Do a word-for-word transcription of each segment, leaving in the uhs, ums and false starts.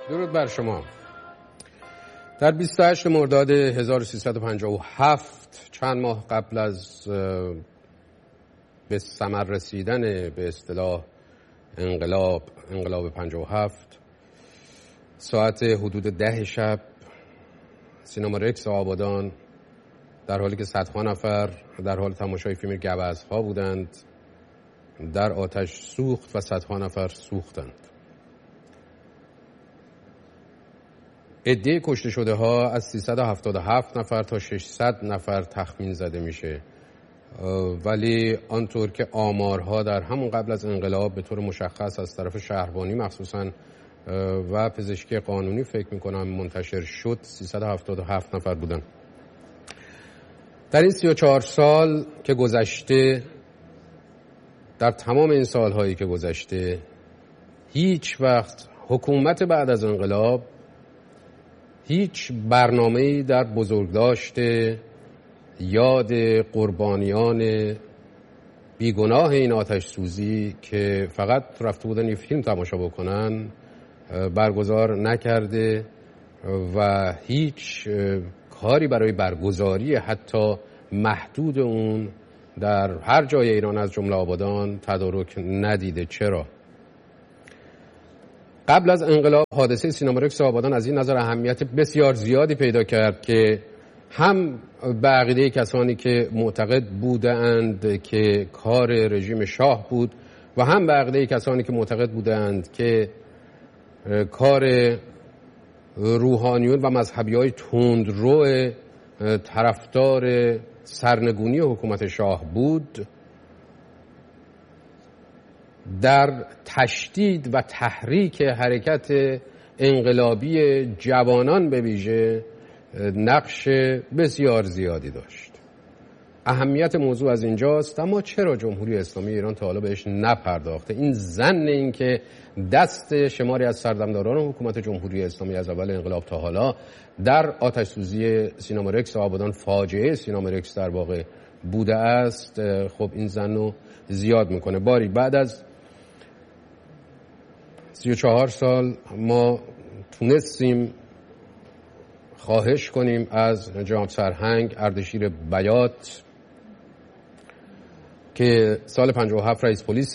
درود بر شما. در بیست و هشتم مرداد هزار و سیصد و پنجاه و هفت، چند ماه قبل از به ثمر رسیدن به اصطلاح انقلاب انقلاب پنجاه و هفت، ساعت حدود ده شب سینما رکس آبادان در حالی که صدها نفر در حال تماشای فیلم گوزها بودند در آتش سوخت و صدها نفر سوختند. عده کشته شده ها از سیصد و هفتاد و هفت نفر تا ششصد نفر تخمین زده میشه، ولی آنطور که آمارها در همون قبل از انقلاب به طور مشخص از طرف شهربانی مخصوصاً و پزشکی قانونی فکر میکنم منتشر شد، سیصد و هفتاد و هفت نفر بودن. در این سی و چهار سال که گذشته، در تمام این سالهایی که گذشته، هیچ وقت حکومت بعد از انقلاب هیچ برنامه‌ای در بزرگداشت یاد قربانیان بیگناه این آتش سوزی که فقط رفته بودن یه فیلم تماشا بکنن برگزار نکرده و هیچ کاری برای برگزاری حتی محدود اون در هر جای ایران از جمله آبادان تدارک ندیده. چرا؟ قبل از انقلاب حادثه سینما رکس آبادان از این نظر اهمیت بسیار زیادی پیدا کرد که هم به عقیده کسانی که معتقد بودند که کار رژیم شاه بود و هم به عقیده کسانی که معتقد بودند که کار روحانیون و مذهبی‌های تندرو طرفدار سرنگونی حکومت شاه بود، در تشدید و تحریک حرکت انقلابی جوانان به ویژه نقش بسیار زیادی داشت. اهمیت موضوع از اینجاست، اما چرا جمهوری اسلامی ایران تا حالا بهش نپرداخته؟ این ظن این که دست شماری از سردمداران حکومت جمهوری اسلامی از اول انقلاب تا حالا در آتش سوزی سینما رکس آبادان، فاجعه سینما رکس در واقع بوده است، خب این ظن رو زیاد میکنه. باری بعد از سی و چهار سال ما تونستیم خواهش کنیم از جناب سرهنگ اردشیر بیات که سال پنجاه و هفت رئیس پلیس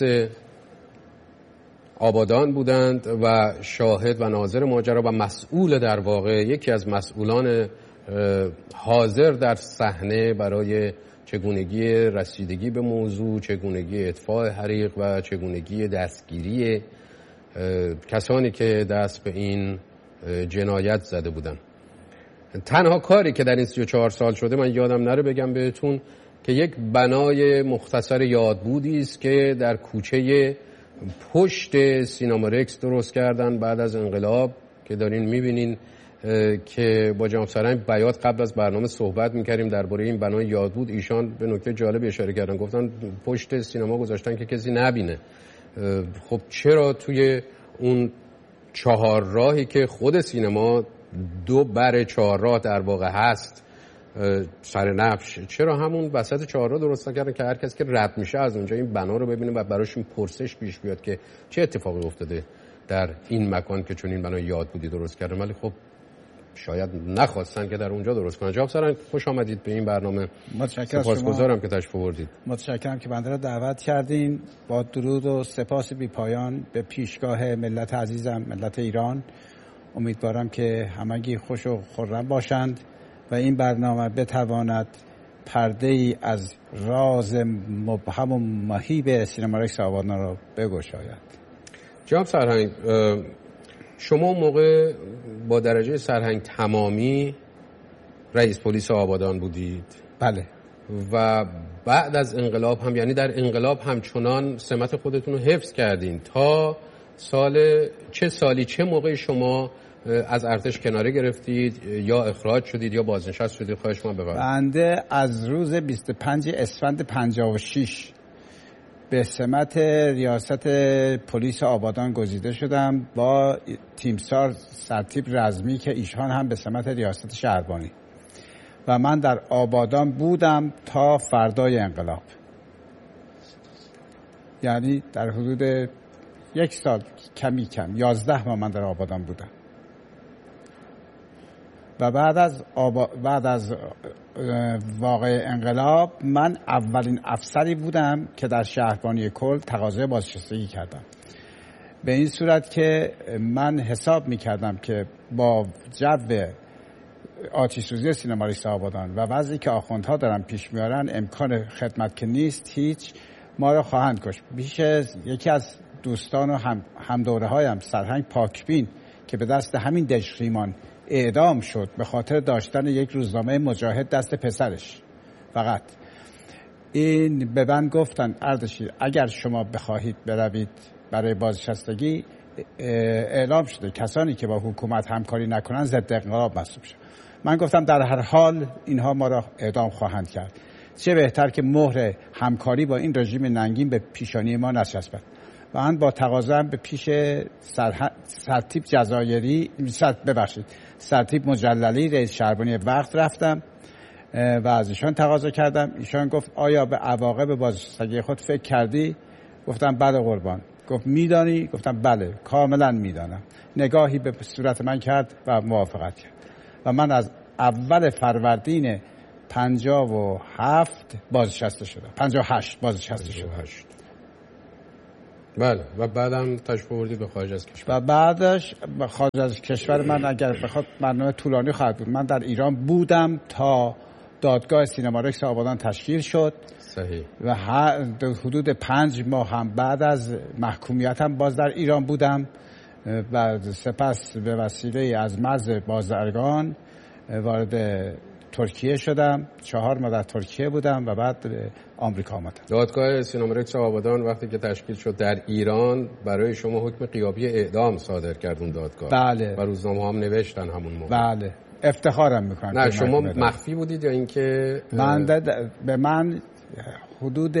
آبادان بودند و شاهد و ناظر ماجرا و مسئول، در واقع یکی از مسئولان حاضر در صحنه برای چگونگی رسیدگی به موضوع، چگونگی اطفاء حریق و چگونگی دستگیری کسانی که دست به این جنایت زده بودند. تنها کاری که در این سی و چهار سال شده، من یادم نره بگم بهتون، که یک بنای مختصر یادبودی است که در کوچه پشت سینما رکس درست کردن بعد از انقلاب که دارین میبینین که با جناب سرهنگ بیات قبل از برنامه صحبت میکردیم درباره این بنای یادبود. ایشان به نکته جالب اشاره کردن، گفتن پشت سینما گذاشتن که کسی نبینه. خب چرا توی اون چهار راهی که خود سینما دو بر چهار راه در واقع هست سر نفش، چرا همون وسط چهار راه درست نکردن که هر کسی که رد میشه از اونجا این بنا رو ببینه و براش این پرسش پیش بیاد که چه اتفاقی افتاده در این مکان که چون این بنای یادبودی درست کردن؟ ولی خب شاید نخواستن که در اونجا درست کنن. جناب سرهنگ خوش آمدید به این برنامه. متشکرم. سپاسگزارم که تشریف آوردید. متشکرم که بنده را دعوت کردین. با درود و سپاس بی پایان به پیشگاه ملت عزیزم، ملت ایران. امیدوارم که همگی خوش و خرم باشند و این برنامه بتواند پرده ای از راز مبهم و مهیب سینما رکس آبادان را بگشاید. جناب سرهنگ، شما موقع با درجه سرهنگ تمامی رئیس پلیس آبادان بودید؟ بله. و بعد از انقلاب هم، یعنی در انقلاب همچنان سمت خودتون رو حفظ کردین تا سال چه سالی، چه موقعی شما از ارتش کناره گرفتید یا اخراج شدید یا بازنشست شدید؟ خواهش من ببرید. بنده از روز بیست و پنج اسفند پنجاه و شش به سمت ریاست پلیس آبادان گزیده شدم با تیمسار سرتیپ رزمی که ایشان هم به سمت ریاست شهربانی، و من در آبادان بودم تا فردای انقلاب، یعنی در حدود یک سال کمی کم یازده ماه من در آبادان بودم. و بعد از آبا... بعد از واقع انقلاب من اولین افسری بودم که در شهربانی کل تقاضای بازنشستگی کردم. به این صورت که من حساب میکردم که با جو آتش‌سوزی سینما رئیس آبادان و وضعی که آخوندها دارن پیش میارن امکان خدمت که نیست، هیچ ما را خواهند کشت. بیش از یکی از دوستان و هم, هم دوره هایم سرهنگ پاکبین که به دست همین دژخیمان اعدام شد به خاطر داشتن یک روزنامه مجاهد دست پسرش. فقط این به من گفتن اردشیر اگر شما بخواهید بروید برای بازنشستگی اعلام شده کسانی که با حکومت همکاری نکنن ضد انقلاب محسوب شد. من گفتم در هر حال اینها ما را اعدام خواهند کرد، چه بهتر که مهر همکاری با این رژیم ننگین به پیشانی ما نچسبد. و من با تقاضام به پیش سرح... سرتیپ جزایری ببخشید سرتیپ مجللی رئیس شهربانی وقت رفتم و از ایشان تقاضا کردم. ایشان گفت آیا به عواقب بازنشستگی خود فکر کردی؟ گفتم بله قربان. گفت میدانی؟ گفتم بله کاملا میدانم. نگاهی به صورت من کرد و موافقت کرد و من از اول فروردین پنجاه و هفت بازنشسته شدم. پنجاه و هشت بازنشسته شدم. بله. و بعدم تشریف آوردید به خارج از کشور. و بعدش به خارج از کشور من اگر بخواد برنامه طولانی خواهد بود. من در ایران بودم تا دادگاه سینما رکس آبادان تشکیل شد. صحیح. و حدود پنج ماه هم بعد از محکومیتم باز در ایران بودم و سپس به وسیله از مرز بازرگان وارد ترکیه شدم. چهار ماه در ترکیه بودم و بعد به آمریکا آمدم. دادگاه سینما رکس آبادان وقتی که تشکیل شد در ایران برای شما حکم غیابی اعدام صادر کرد اون دادگاه. بله. و روزنامه هم نوشتن همون موقع. بله. افتخارم میکنم. نه شما مخفی بودید یا اینکه من به من حدود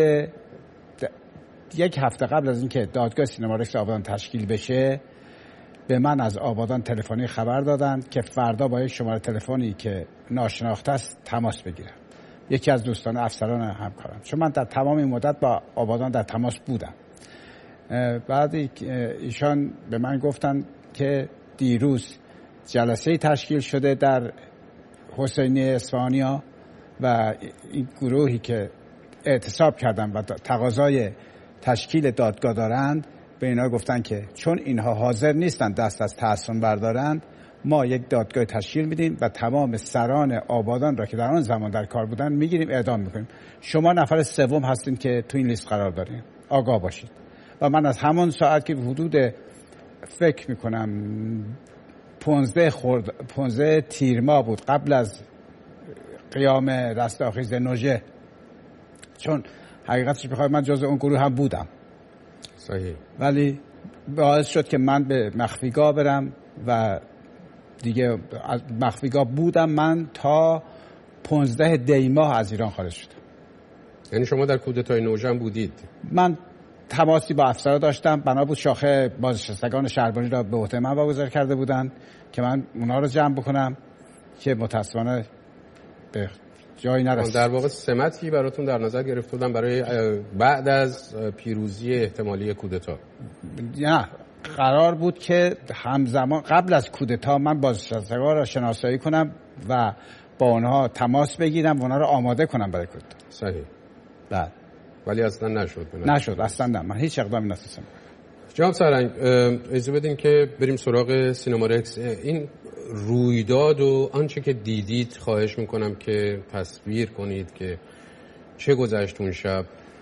یک هفته قبل از اینکه دادگاه سینما رکس آبادان تشکیل بشه به من از آبادان تلفنی خبر دادند که فردا با یک شماره تلفنی که ناشناخته است تماس بگیرم. یکی از دوستان افسران همکارم، چون من در تمام این مدت با آبادان در تماس بودم. بعد ایشان به من گفتن که دیروز جلسه تشکیل شده در حسینیه اصفهانیا و این گروهی که اعتصاب کردن و تقاضای تشکیل دادگاه دارند به اینا گفتن که چون اینها حاضر نیستن دست از تحصن بردارند ما یک دادگاه تشکیل میدیم و تمام سران آبادان را که در آن زمان در کار بودن میگیریم اعدام میکنیم. شما نفر سوم هستین که تو این لیست قرار دارین، آگاه باشید. و من از همون ساعت که حدود فکر میکنم پانزده خورد پانزده تیر ماه بود قبل از قیام رستاخیز نوژه، چون حقیقتش بخوام من جزء اون گروه هم بودم. صحیح. ولی باعث شد که من به مخفیگاه برم و دیگه از مخفیگاه بودم من تا پانزده دی ماه از ایران خارج شدم. یعنی شما در کودتای نوژه هم بودید؟ من تماسی با افسرا داشتم، بنا بود شاخه بازنشستگان شهربانی را به عهده من واگذار کرده بودن که من اونا رو جمع بکنم که متاسفانه به جایی نرسید. در واقع سمتی براتون در نظر گرفته بودن برای بعد از پیروزی احتمالی کودتا؟ نه، قرار بود که همزمان قبل از کودتا من بازنشستگان را شناسایی کنم و با اونها تماس بگیرم و اونها را آماده کنم برای کودتا. صحیح. بله. ولی اصلا نشد. نشد اصلا نه. من هیچ اقدامی نتونستم. جناب سرهنگ اجازه بدین که بریم سراغ سینما رکس. این رویداد و آنچه که دیدید خواهش میکنم که تصویر کنید که چه گذشت اون شب.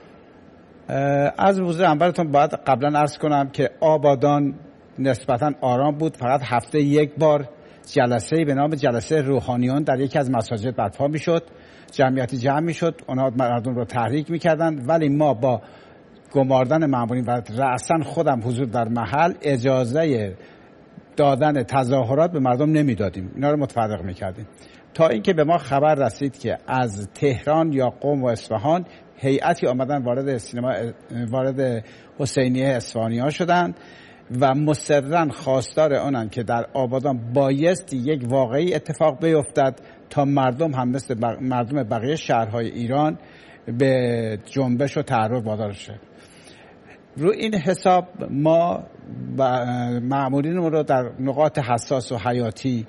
از روز اولتون باید قبلا عرض کنم که آبادان نسبتا آرام بود. فقط هفته یک بار جلسه به نام جلسه روحانیون در یکی از مساجد برپا میشد، جمعیتی جمع میشد، اونها مردم رو تحریک میکردن، ولی ما با گماردن مامورین و رأساً خودم حضور در محل اجازه دادن تظاهرات به مردم نمیدادیم، اینا رو متفرق میکردیم. تا اینکه به ما خبر رسید که از تهران یا قم و اصفهان هیئتی آمدن وارد سینما وارد حسینیه اصفهانیا شدند و مصرراً خواستار آنن که در آبادان بایستی یک واقعی اتفاق بیفتد تا مردم هم مثل بق... مردم بقیه شهرهای ایران به جنبش و تحرک وادار شد. رو این حساب ما مأمورین رو در نقاط حساس و حیاتی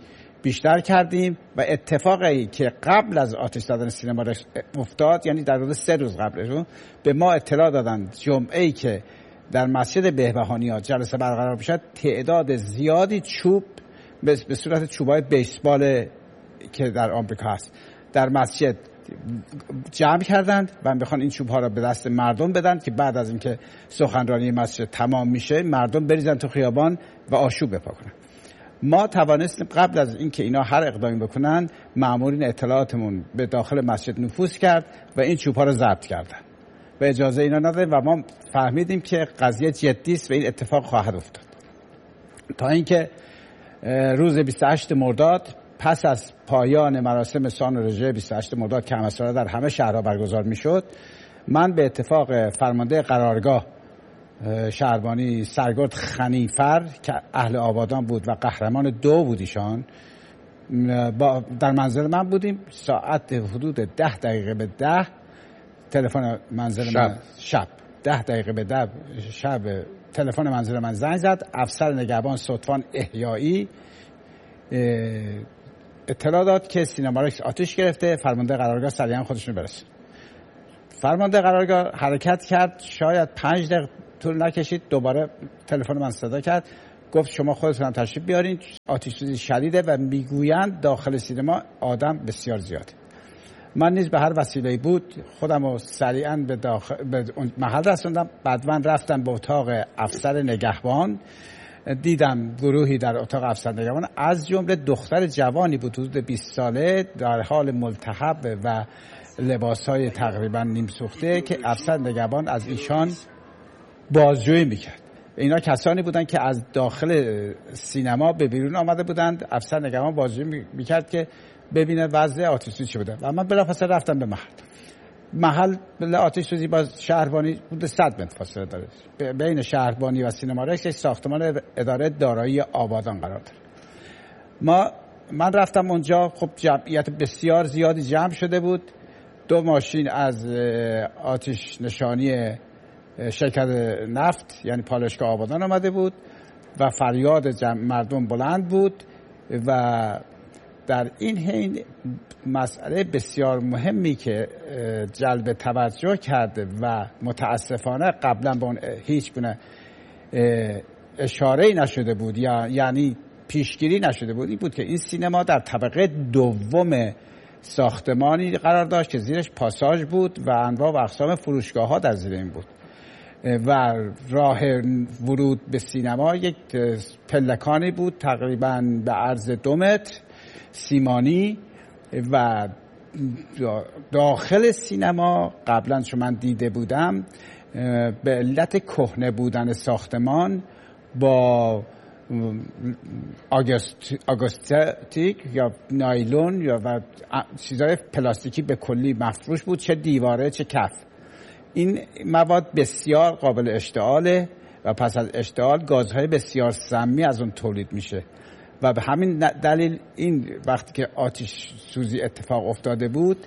بیشتر کردیم و اتفاقی که قبل از آتش زدن سینما رکس افتاد، یعنی در حدود سه روز قبلش، به ما اطلاع دادن جمعه‌ای که در مسجد بهبهانی‌ها جلسه برقرار بشه تعداد زیادی چوب به صورت چوبای بیسبال که در آمریکا هست در مسجد جمع کردند و میخوان این چوب ها را به دست مردم بدن که بعد از اینکه سخنرانی مسجد تمام میشه مردم بریزن تو خیابان و آشوب بپا کنن. ما توانستیم قبل از اینکه اینا هر اقدامی بکنن مامورین اطلاعاتمون به داخل مسجد نفوذ کرد و این چوب ها رو ضبط کردن و اجازه اینا ندادن و ما فهمیدیم که قضیه جدی است و این اتفاق خواهد افتاد. تا اینکه روز بیست و هشتم مرداد پس از پایان مراسم سان رژه بیست و هشتم مرداد که همسایه در همه شهرها برگزار میشد، من به اتفاق فرمانده قرارگاه شهربانی سرگرد خنیفر که اهل آبادان بود و قهرمان دو بود ایشان، با در منزل من بودیم. ساعت حدود ده دقیقه به ده تلفن منزل شب. من شب ده دقیقه به ده شب تلفن منزل من زنگ زد. افسر نگهبان صدفان احیایی اطلاع داد که سینما رکس آتش گرفته، فرمانده قرارگاه سریعا خودشون برسون. فرمانده قرارگاه حرکت کرد، شاید پنج دقیقه طول نکشید دوباره تلفن من صدا کرد، گفت شما خودتون تشریف بیارین، آتش سوزی شدیده و میگویند داخل سینما آدم بسیار زیاده. من نیز به هر وسیله‌ای بود خودم رو سریعا به, داخل به محل رسوندم. بعد من رفتم به اتاق افسر نگهبان، دیدم گروهی در اتاق افسر نگهبان از جمله دختر جوانی بود حدود بیست ساله در حال ملتهب و لباسهای تقریبا نیم سوخته که افسر نگهبان از ایشان بازجویی میکرد. اینا کسانی بودن که از داخل سینما به بیرون آمده بودند. افسر نگهبان بازجویی میکرد که ببینه وضع آتش سوزی چه بوده و من بلافاصله رفتم به محل. محل آتش سوزی با شهربانی حدود صد متر فاصله داره. بین شهربانی و سینما رکس ساختمان اداره دارایی آبادان قرار داره. ما من رفتم اونجا، خب جمعیت بسیار زیادی جمع شده بود. دو ماشین از آتش نشانی شرکت نفت یعنی پالایشگاه آبادان آمده بود و فریاد مردم بلند بود و در این حین مسئله بسیار مهمی که جلب توجه کرده و متاسفانه قبلا به اون هیچ گونه اشاره‌ای نشده بود یا یعنی پیشگیری نشده بود، این بود که این سینما در طبقه دوم ساختمانی قرار داشت که زیرش پاساژ بود و انواع و اقسام فروشگاه ها در زیر این بود و راه ورود به سینما یک پلکانی بود تقریبا به عرض دو متر سیمانی و داخل سینما قبلا چون من دیده بودم به علت کهنه بودن ساختمان با آگوستیک یا نایلون یا و چیزهای پلاستیکی به کلی مفروش بود، چه دیواره چه کف. این مواد بسیار قابل اشتعاله و پس از اشتعال گازهای بسیار سمی از اون تولید میشه و به همین دلیل این وقتی که آتش سوزی اتفاق افتاده بود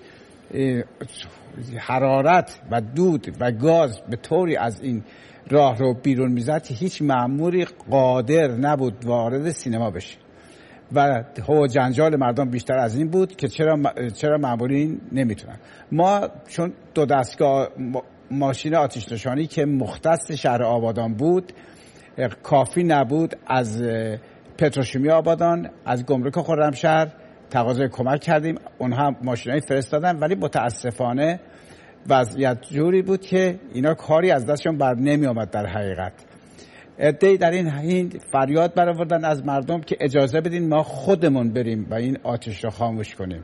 حرارت و دود و گاز به طوری از این راه رو بیرون میزد که هیچ مأموری قادر نبود وارد سینما بشه و هو جنجال مردم بیشتر از این بود که چرا چرا مأمورین نمیتونن. ما چون دو دستگاه ماشین آتش نشانی که مختص شهر آبادان بود کافی نبود، از پتروشیمی آبادان از گمرک خرمشهر تقاضای کمک کردیم، اونها ماشینایی فرستادن ولی متاسفانه وضعیت جوری بود که اینا کاری از دستشون بر نمی آمد. در حقیقت عده‌ای در این حین فریاد برآوردن از مردم که اجازه بدین ما خودمون بریم و این آتش رو خاموش کنیم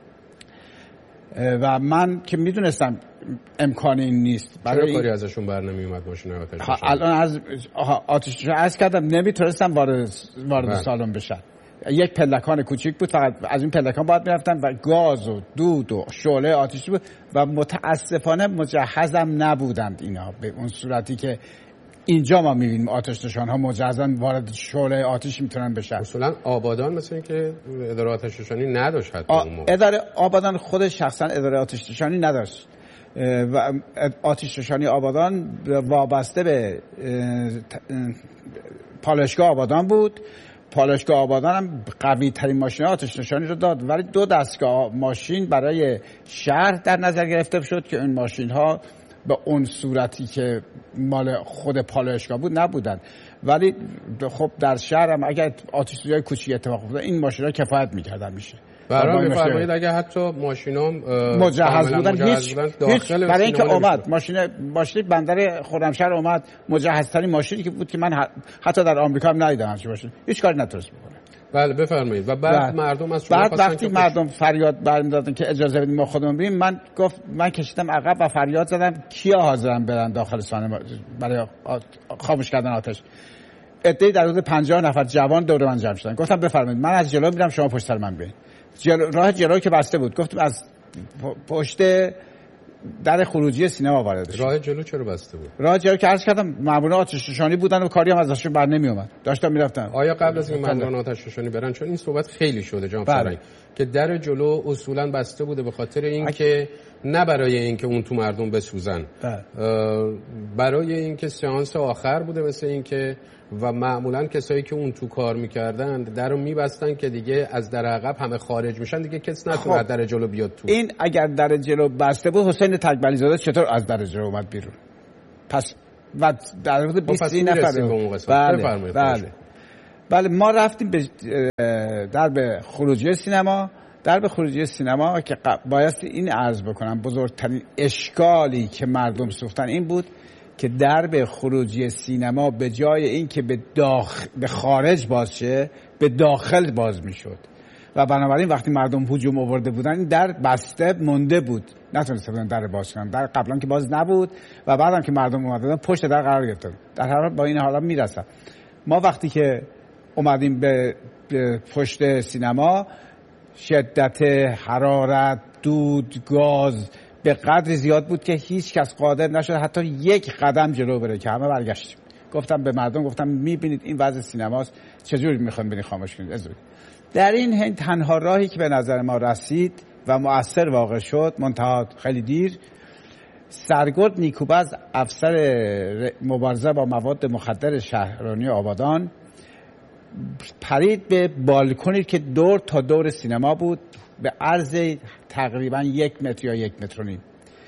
و من که میدونستم امکان این نیست. برای کاری ازشون بر نمی اومد ماشینای آتش نشانی؟ الان از آتش رو عرض کردم نمیتونستم وارد وارد سالن بشن. یک پلکان کوچیک بود، فقط از این پلکان باید میرفتن و گاز و دود و شعله آتشی بود و متاسفانه مجهزم نبودند اینا به اون صورتی که اینجا ما میبینیم آتش نشان ها مجهزن وارد شعله آتش میتونن بشن. اصولا آبادان مثل این که اداره آتش نشانی نداشت. آ... اداره آبادان خود شخصا اداره آتش نشانی نداشت و آتش نشانی آبادان وابسته به پالایشگاه آبادان بود. پالایشگاه آبادان هم قوی ترین ماشین آتش نشانی رو داد، ولی دو دستگاه ماشین برای شهر در نظر گرفته شد که این ماشین ها به اون صورتی که مال خود پالایشگاه بود نبودن، ولی خب در شهر هم اگر آتش سوزی کوچیک اتفاق افتاد این ماشینا کفایت می‌کردن میشه. برای بفرمایید اگه حتی ماشینا مجهز بودن هیچ, هیچ برای اینکه اومد ماشین ماشین بندر خرمشهر اومد مجهزترین ماشینی که بود که من حتی در آمریکا هم ندیدم همچین ماشین، هیچ کاری نتونست بکنه. بله بفرمایید. و بعد بله. مردم از شما بعد وقتی مردم فریاد برمی‌دادن که اجازه بدید ما خودمون بریم، من گفت من کشیدم عقب و فریاد زدم کیا حاضرن برن داخل سانه برای خاموش کردن آتش. عده‌ای در حدود پنجاه نفر جوان دور من جمع شدن. گفتم بفرمایید من از جلو میرم شما پشت سر من بیاین. جلو راه جلو که بسته بود گفتم از پشت در خروجی سینما وارد شد. راه جلو چرا بسته بود؟ راه جلو که عرض کردم ماموران آتش نشانی بودن و کاری هم ازشون بر نمی اومد، داشتم میرفتم. آیا قبل از اینکه ماموران آتش نشانی برن، چون این صحبت خیلی شده جناب فرنگ که در جلو اصولا بسته بوده به خاطر اینکه نه برای اینکه اون تو مردم بسوزن، برای اینکه سئانس آخر بوده، مثل اینکه و معمولا کسایی که اون تو کار میکردن درو میبستن که دیگه از در عقب همه خارج میشن، دیگه کس نتونه در جلو بیاد تو. این اگر در جلو بسته بود حسین تکبلی زاده چطور از در جلو اومد بیرون؟ پس و در حدود بیست نفر. بله بله بله ما رفتیم به در به خروجی سینما. در به خروجی سینما که بایستی این عرض بکنم بزرگترین اشکالی که مردم سوختن این بود که درب خروجی سینما به جای این که به داخل به خارج باز شه به داخل باز میشد و بنابراین وقتی مردم هجوم آورده بودن این در بسته مونده بود، نتونسته بودن در باز کنن. در قبلا که باز نبود و بعدم که مردم اومدن پشت در قرار گرفتن. در هر حال با این حالا میرسم. ما وقتی که اومدیم به پشت سینما شدت حرارت، دود، گاز به قدر زیاد بود که هیچ کس قادر نشد حتی یک قدم جلو بره که همه برگشتیم. گفتم به مردم گفتم میبینید این وضع سینماست، چجوری میخوایم برید خاموش کنید؟ ازوری. در این حین تنها راهی که به نظر ما رسید و مؤثر واقع شد منتها خیلی دیر، سرگرد نیکوبز افسر مبارزه با مواد مخدر شهربانی آبادان پرید به بالکنی که دور تا دور سینما بود به عرض تقریبا یک متر یا یک متر و نیم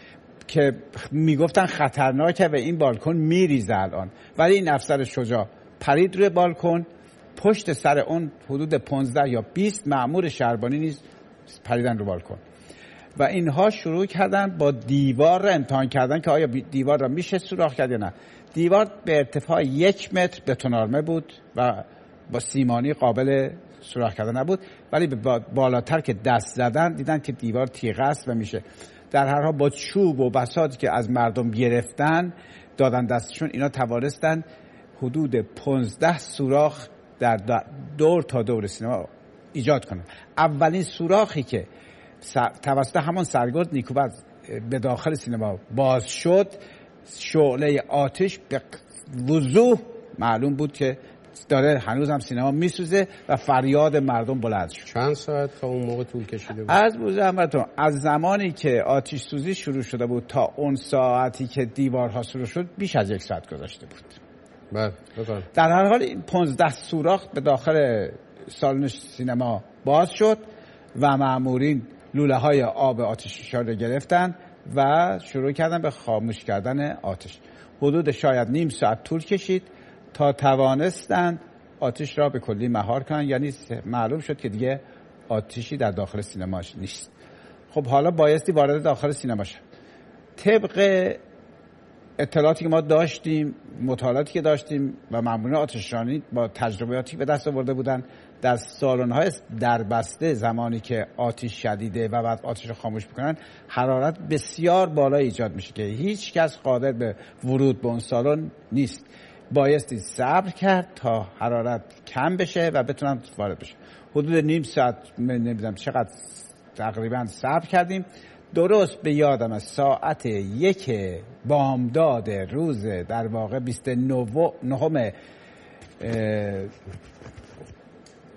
که میگفتن خطرناکه و این بالکن میریزه الان، ولی این افسر شجاع پرید روی بالکن، پشت سر اون حدود پانزده یا بیست مأمور شهربانی نیز پریدن رو بالکن و اینها شروع کردن با دیوار را امتحان کردن که آیا دیوار را میشه سوراخ کرد یا نه. دیوار به ارتفاع یک متر بتونارمه بود و با سیمانی قابل سوراخ کردن نبود، ولی به بالاتر که دست زدن دیدن که دیوار تیغه است و میشه. در هر حال با چوب و بساطی که از مردم گرفتن دادن دستشون، اینا توانستن حدود پانزده سوراخ در دور تا دور سینما ایجاد کنن. اولین سوراخی که توسط همون سرگرد نیکوبز به داخل سینما باز شد، شعله آتش به وضوح معلوم بود که داره هنوز هم سینما میسوزه و فریاد مردم بلند شد. چند ساعت تا اون موقع طول کشیده بود؟ از بزرگتون از زمانی که آتش سوزی شروع شده بود تا اون ساعتی که دیوارها شروع شد بیش از یک ساعت گذشته بود. بله بفرمایید. در هر حال این پانزده سوراخ به داخل سالن سینما باز شد و مامورین لوله های آب آتش نشانی گرفتن و شروع کردن به خاموش کردن آتش. حدود شاید نیم ساعت طول کشید تا توانستند آتش را به کلی مهار کنن، یعنی معلوم شد که دیگه آتشی در داخل سینماش نیست. خب حالا بایستی وارد داخل سینما شد. طبق اطلاعاتی که ما داشتیم، مطالعاتی که داشتیم و مامورین آتش نشانی با تجربیاتی به دست آورده بودن، در سالن‌های دربسته زمانی که آتش شدیده و بعد آتش رو خاموش می‌کنن حرارت بسیار بالا ایجاد میشه که هیچ کس قادر به ورود به اون سالن نیست. بایستی صبر کرد تا حرارت کم بشه و بتونن وارد بشه. حدود نیم ساعت نمیدونم چقدر تقریبا صبر کردیم. درست به یادم از ساعت یک بامداد روز در واقع بیست و نه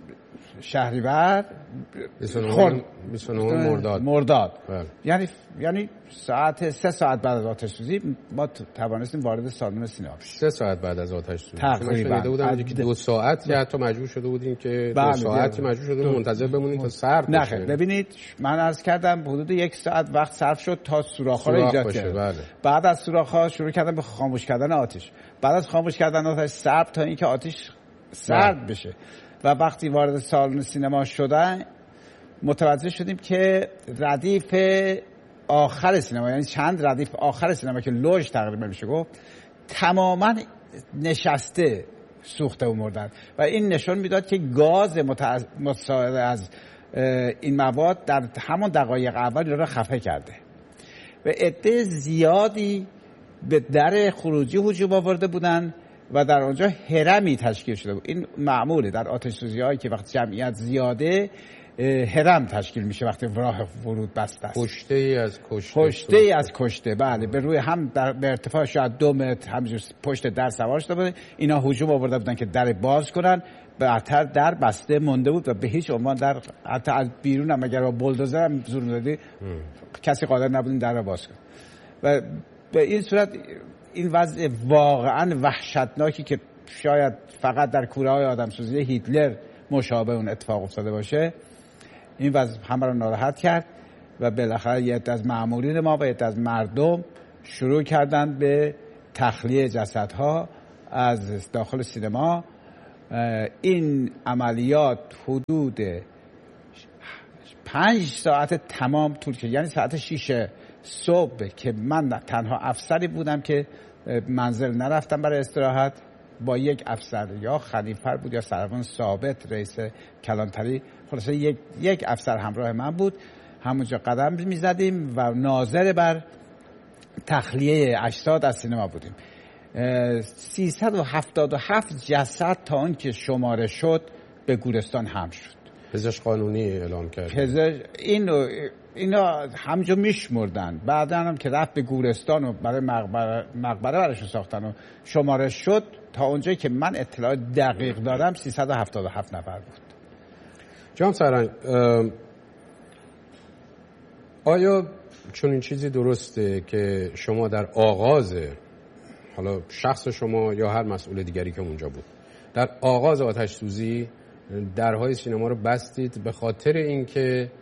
شهریور بیست و نه مرداد مرداد یعنی یعنی ساعت سه ساعت بعد از آتش سوزی ما توانستیم وارد سالن سینما بشیم. سه ساعت بعد از آتش سوزی تقریبا بودم که دو ساعت یا حتی مجبور شده بودیم که دو ساعتی مجبور شده بودیم منتظر بمونیم تا سرد بشه. نه ببینید من عرض کردم حدود یک ساعت وقت صرف شد تا سوراخ‌ها رو ایجاد کردیم. بله. بعد از سوراخ‌ها شروع کردن به خاموش کردن آتش. بعد از خاموش کردن آتش صبر تا اینکه آتش سرد بشه و وقتی وارد سالن سینما شدن متوجه شدیم که ردیف آخر سینما، یعنی چند ردیف آخر سینما که لوژ تقریبا میشه گفت، تماما نشسته سوخته و مردن و این نشون میداد که گاز متصاعد از این مواد در همون دقایق اول رو خفه کرده و عده زیادی به در خروجی هجوم آورده بودن و در آنجا هرمی تشکیل شده بود. این معموله در آتش سوزی هایی که وقتی جمعیت زیاده هرم تشکیل میشه وقتی راه ورود بسته است. پشته ای از کشته پشته ای از کشته بله به روی هم در به ارتفاع شاید دو متر همینجور پشت در سوار شده بود. اینا هجوم آورده بودن که در باز کنن، بعدتر در بسته مونده بود و به هیچ عنوان در حتی از بیرون هم اگر با بولدوزر هم زور می‌دادی کسی قادر نبود در رو باز کنه. و به این صورت این وضع واقعا وحشتناکی که شاید فقط در کوره‌های آدمسوزی هیتلر مشابه اون اتفاق افتاده باشه، این وضع همه رو ناراحت کرد و بالاخره یه عده از مأمورین ما و یه عده از مردم شروع کردن به تخلیه جسدها از داخل سینما. این عملیات حدود پنج ساعت تمام طول کشید، یعنی ساعت شیش صبح که من تنها افسری بودم که منزل نرفتم برای استراحت، با یک افسر یا خلیفه بود یا سروان ثابت رئیس کلانتری، خلاصه یک یک افسر همراه من بود، همونجا قدم میزدیم و ناظر بر تخلیه اجساد از سینما بودیم. سیصد و هفتاد و هفت جسد تا اون که شماره شد به گورستان حمل شد. پزشک قانونی اعلام کرد. پزشک اینو اینا همونجا میشمردن، بعدا هم که رفت به گورستان و برای مقبره مقبره براشون ساختن و شماره شد تا اونجایی که من اطلاع دقیق دارم سیصد و هفتاد و هفت نفر بود. جناب سرهنگ، آیا چون این چیزی درسته که شما در آغاز، حالا شخص شما یا هر مسئول دیگری که اونجا بود، در آغاز آتش سوزی درهای سینما رو بستید به خاطر اینکه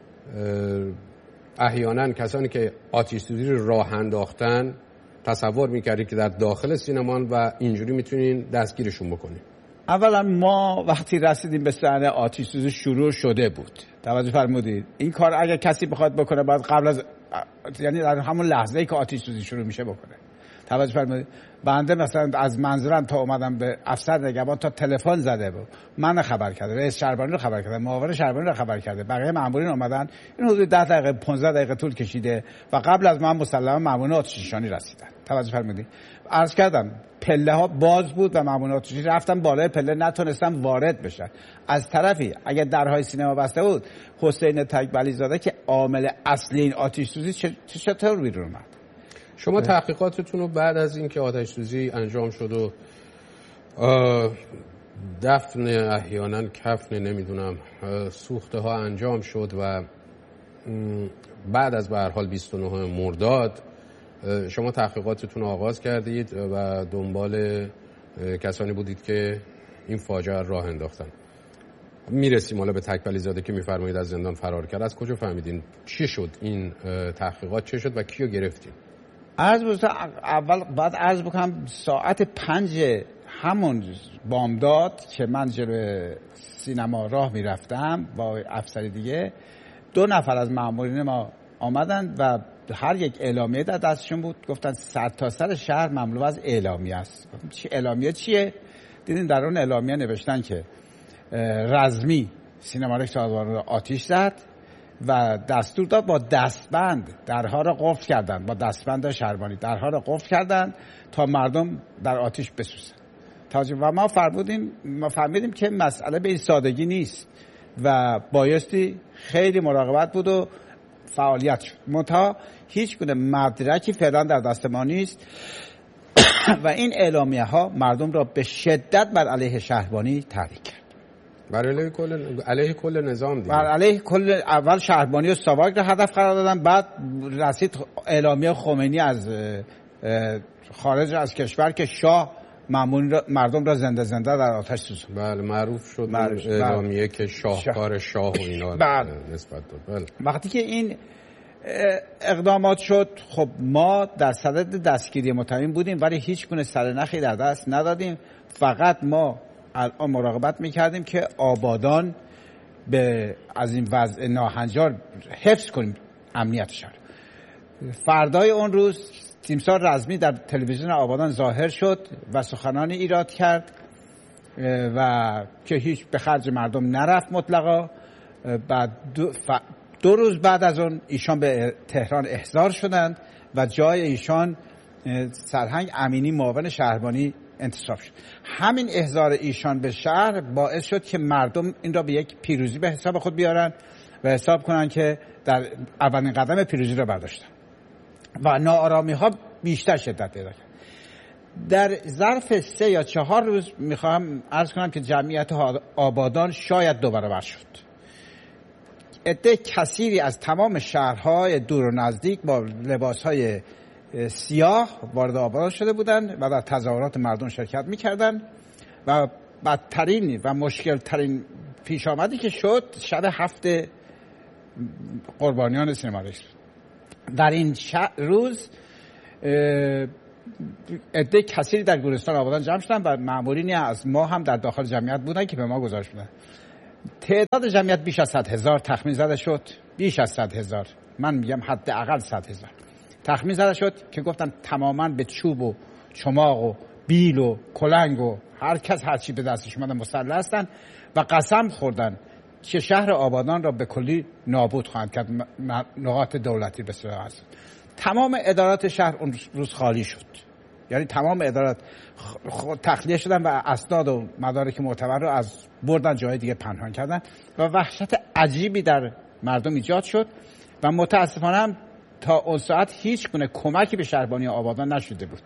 احیانا کسانی که آتش سوزی رو راه انداختن تصور میکردید که در داخل سینما و اینجوری میتونین دستگیرشون بکنید؟ اولا ما وقتی رسیدیم به صحنه آتش سوزی شروع شده بود، توجه فرمودید این کار اگر کسی بخواد بکنه باید قبل از، یعنی در همون لحظه‌ای که آتش سوزی شروع میشه بکنه. توجه فرمودید بنده مثلا از منظرم تا اومدم به افسر نگهبان تا تلفن زده بود، من خبر کرده، رئیس شهربانی رو خبر کرده، معاون شهربانی رو خبر کرده، بقیه مامورین اومدن، این حدود ده دقیقه پانزده دقیقه طول کشیده و قبل از من مسلما مامورین آتش نشانی رسیدن. توجه فرمودید عرض کردم پله ها باز بود و مامورین آتش نشانی رفتن بالای پله، نتونستن وارد بشن. از طرفی اگه درهای سینما بسته بود، حسین تکبلی زاده که عامل اصلی این آتش سوزی چطور بیرون اومد؟ شما تحقیقاتتون رو بعد از اینکه آتش سوزی انجام شد و دفن احیانا کفن نمیدونم سوخته ها انجام شد و بعد از به هر حال بیست و نه مرداد شما تحقیقاتتون رو آغاز کردید و دنبال کسانی بودید که این فاجعه راه انداختن. میرسیم حالا به تکبلی زاده که میفرمایید از زندان فرار کرد. از کجا فهمیدین چی شد این تحقیقات، چه شد و کیو گرفتین؟ عرض بکنم اول بعد عرض بکنم ساعت پنج همون بامداد که من جلوی سینما راه میرفتم با افسر دیگه، دو نفر از مامورین ما آمدن و هر یک اعلامیه در دستشون بود، گفتن سر تا سر شهر مملو از اعلامیه است. چی اعلامیه چیه؟ دیدین در اون اعلامیه نوشتن که رزمی سینمارک سازمان رو آتش زد و دستور داد با دستبند درها رو قفل کردن، با دستبند شهربانی درها رو قفل کردن تا مردم در آتش بسوزن. و ما فرمودیم ما فهمیدیم که مسئله به این سادگی نیست و بایستی خیلی مراقبت بود و فعالیت شد. منتها هیچ گونه مدرکی فعلا در دست ما نیست و این اعلامیه ها مردم را به شدت بر علیه شهربانی تحریک کرد. بر علیه کل علیه کل نظام دیگه. بر علیه کل، اول شهربانی و ساواک رو هدف قرار دادن، بعد رسید اعلامیه خمینی از خارج از کشور که شاه مردم را زنده زنده در آتش سوزاند. بله معروف شد اعلامیه که شاهکار شاه و اینا نسبت داد. بله. وقتی که این اقدامات شد، خب ما در صدد دستگیری متهمین بودیم ولی هیچ گونه سرنخی در دست ندادیم. فقط ما الان مراقبت میکردیم که آبادان به از این وضع ناهنجار حفظ کنیم امنیتش. فردای اون روز تیمسار رزمی در تلویزیون آبادان ظاهر شد و سخنانی ایراد کرد و که هیچ به خرج مردم نرفت مطلقا. بعد دو, ف... دو روز بعد از اون ایشان به تهران احضار شدند و جای ایشان سرهنگ امینی معاون شهربانی انتصاب شد. همین احضار ایشان به شهر باعث شد که مردم این را به یک پیروزی به حساب خود بیارن و حساب کنن که در اولین قدم پیروزی را برداشتن و ناآرامی ها بیشتر شدت پیدا کرد. در ظرف سه یا چهار روز میخواهم عرض کنم که جمعیت آبادان شاید دو برابر شد. عده کثیری از تمام شهرهای دور و نزدیک با لباسهای سیاه وارد آبادان شده بودند و در تظاهرات مردم شرکت میکردند و بدترین و مشکل ترین پیش آمدی که شد شب هفته قربانیان سینما رئیس. در این روز عده کثیری در گورستان آبادان جمع شدن و مامورینی از ما هم در داخل جمعیت بودن که به ما گزارش میدن. تعداد جمعیت بیش از صد هزار تخمین زده شد. بیش از صد هزار، من میگم حداقل صد هزار تخمین زده شد که گفتن تماما به چوب و چماق و بیل و کلنگ و هر کس هر چی به دستش اومده مسلح هستن و قسم خوردن که شهر آبادان را به کلی نابود خواهند کرد. نقاط دولتی به اصطلاح هست. تمام ادارات شهر اون روز خالی شد. یعنی تمام ادارات تخلیه شدن و اسناد و مدارک معتبر رو از بردن جای دیگه پنهان کردن و وحشت عجیبی در مردم ایجاد شد و متاسفانه هم تا اون ساعت هیچ گونه کمکی به شهربانی آبادان نشده بود.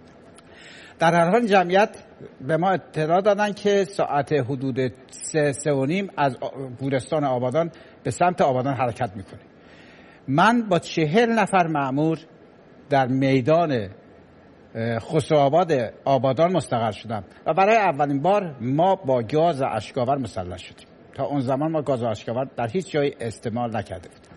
در هر حال جمعیت به ما اطلاع دادن که ساعت حدود سه سه و نیم از گورستان آبادان به سمت آبادان حرکت میکنه. من با چهل نفر مأمور در میدان خسروآباد آبادان مستقر شدم و برای اولین بار ما با گاز اشک‌آور مسلح شدیم. تا اون زمان ما گاز اشک‌آور در هیچ جای استعمال نکرده بودیم.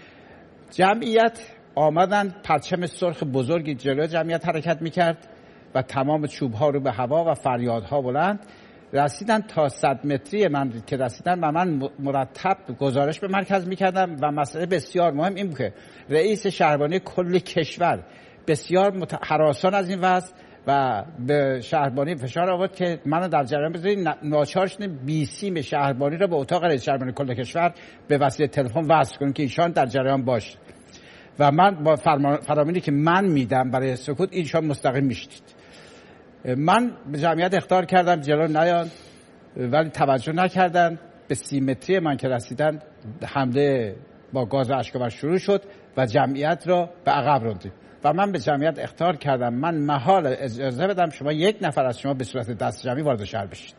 جمعیت آمدن، پرچم سرخ بزرگی جلوی جمعیت حرکت میکرد و تمام چوب‌ها رو به هوا و فریادها بلند رسیدن. تا صد متری من که رسیدن و من مرتب گزارش به مرکز میکردم و مسئله بسیار مهم این بود که رئیس شهربانی کل کشور بسیار هراسان از این وضع و به شهربانی فشار آورد که منو در جریان بذارید. ناچار شدیم بی سیم شهربانی را به اتاق رئیس شهربانی کل کشور به وسیله تلفن وصل کنیم که ایشان در جریان باشه و من با فرامینی که من میدم برای سکوت ایشان مستقیم میشدید. من به جمعیت اخطار کردم جلو نیان ولی توجه نکردن. به سی متری من که رسیدن حمله با گاز اشک‌آور شروع شد و جمعیت را به عقب راندیم و من به جمعیت اخطار کردم من محال اجازه بدم شما یک نفر از شما به صورت دست جمعی وارد شهر بشید.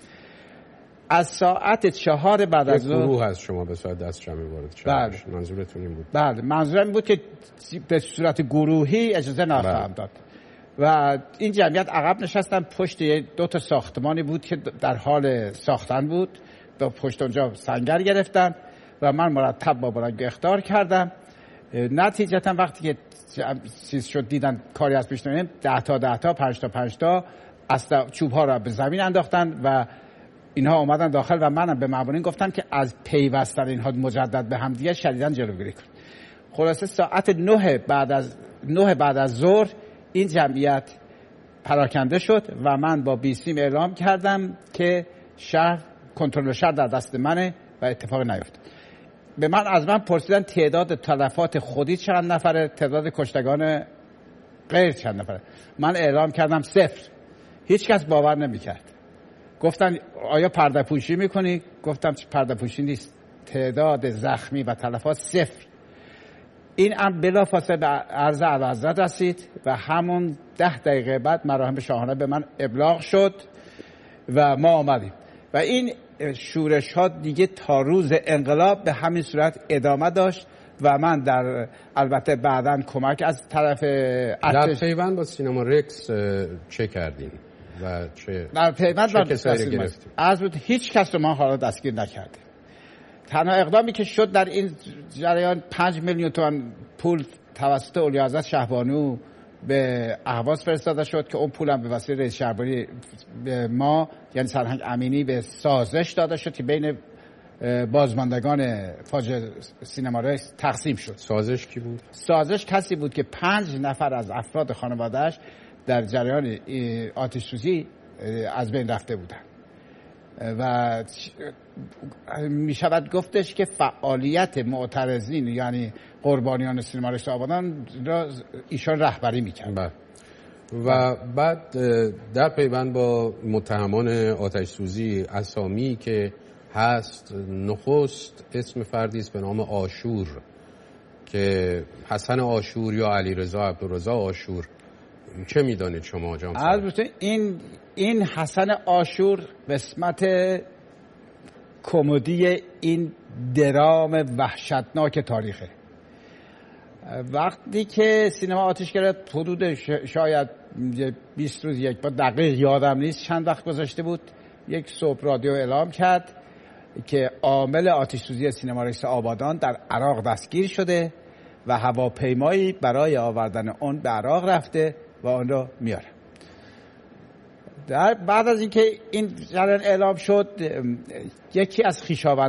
از ساعت چهار بعد از ظهر گروه از شما به صورت دست جمعی وارد شهر بشید. منظورتون این بود؟ بله منظورم این بود که به صورت گروهی اجازه نخواهم داد و این جمعیت عقب نشستن. پشت دو تا ساختمانی بود که در حال ساختن بود و پشت اونجا سنگر گرفتن و من مرتب با بلنگ اخطار کردم. نتیجتا وقتی که چیز شد دیدن کاری از پیش نمیاد، ده تا ده تا پنج تا پنج تا اصلا چوب ها را به زمین انداختن و اینها اومدن داخل و منم به مامورین گفتم که از پیوستن اینها مجدد به هم دیگه شدیداً جلوگیری کنید. خلاصه ساعت نه بعد از نه بعد از ظهر این جمعیت پراکنده شد و من با بیسیم اعلام کردم که شهر کنترل شهر در دست منه و اتفاق نیفتاد. به من از من پرسیدن تعداد تلفات خودی چند نفره، تعداد کشتگان غیر چند نفره. من اعلام کردم صفر. هیچ کس باور نمی‌کرد. گفتن آیا پرده پوشی می‌کنی؟ گفتم پرده پوشی نیست. تعداد زخمی و تلفات صفر. این هم بلافاصله به عرض اعلیحضرت رسید و همون ده دقیقه بعد مراهم شاهانه به من ابلاغ شد و ما آمدیم. و این شورش ها دیگه تا روز انقلاب به همین صورت ادامه داشت و من در البته بعداً کمک از طرف در پیوند با سینما رکس چه کردین و چه در پیوند با کسایی گرفتیم؟ از بود هیچ کس رو ما حالا دستگیر نکردیم. تنها اقدامی که شد در این جریان پنج میلیون تومان پول توسط اولیاءحضرت شهبانو به اهواز فرستاده شد که اون پولم به وسیله رئیس شهربانی به ما یعنی سرهنگ امینی به سازش داده شد که بین بازماندگان فاجعه سینما رکس تقسیم شد. سازش کی بود؟ سازش کسی بود که پنج نفر از افراد خانواده‌اش در جریان آتش سوزی از بین رفته بودند و می شود گفتش که فعالیت معترضین یعنی قربانیان سینما رکس آبادان را ایشان رهبری می‌کرد. و بعد در پیوند با متهمان آتش سوزی اسامی که هست، نخست اسم فردی است به نام آشور که حسن آشور یا علیرضا عبدالرضا آشور. چه میدانید شما جان؟ البته این این حسن آشور قسمت کمدی این درام وحشتناک تاریخه. وقتی که سینما آتش گرفت حدود شاید بیست روز یک با دقیق یادم نیست چند وقت گذشته بود، یک صبح رادیو اعلام کرد که عامل آتش سوزی سینما رکس آبادان در عراق دستگیر شده و هواپیمایی برای آوردن اون به عراق رفته و اون رو میاره. در بعد از اینکه این جریان اعلام شد، یکی از خویشاوند